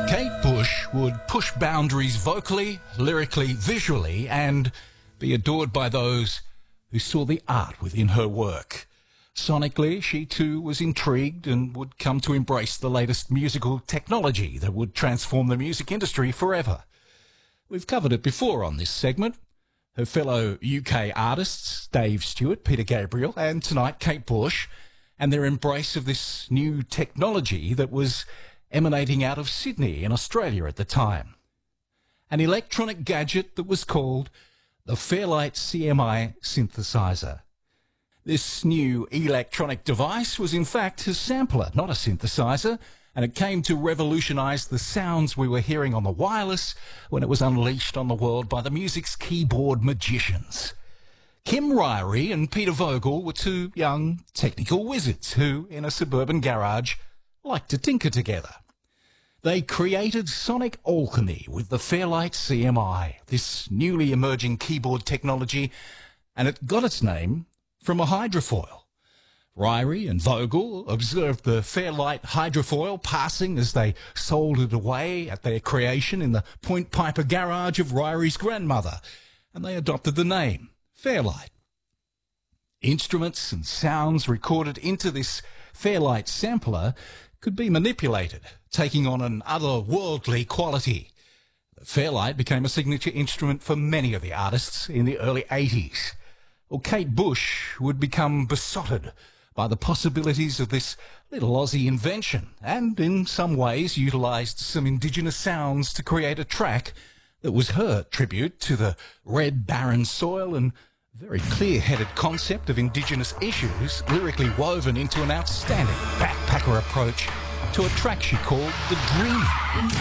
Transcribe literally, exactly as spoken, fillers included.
Kate Bush would push boundaries vocally, lyrically, visually, and be adored by those who saw the art within her work. Sonically, she too was intrigued and would come to embrace the latest musical technology that would transform the music industry forever. We've covered it before on this segment. Her fellow U K artists, Dave Stewart, Peter Gabriel, and tonight Kate Bush, and their embrace of this new technology that was emanating out of Sydney in Australia at the time. An electronic gadget that was called the Fairlight C M I synthesizer. This new electronic device was in fact a sampler, not a synthesizer, and it came to revolutionise the sounds we were hearing on the wireless when it was unleashed on the world by the music's keyboard magicians. Kim Ryrie and Peter Vogel were two young technical wizards who, in a suburban garage, liked to tinker together. They created sonic alchemy with the Fairlight C M I, this newly emerging keyboard technology, and it got its name from a hydrofoil. Ryrie and Vogel observed the Fairlight hydrofoil passing as they soldered away at their creation in the Point Piper garage of Ryrie's grandmother, and they adopted the name Fairlight. Instruments and sounds recorded into this Fairlight sampler could be manipulated, taking on an otherworldly quality. The Fairlight became a signature instrument for many of the artists in the early eighties. Well, Kate Bush would become besotted by the possibilities of this little Aussie invention, and in some ways utilised some indigenous sounds to create a track that was her tribute to the red barren soil and very clear-headed concept of indigenous issues, lyrically woven into an outstanding backpacker approach to a track she called The Dream.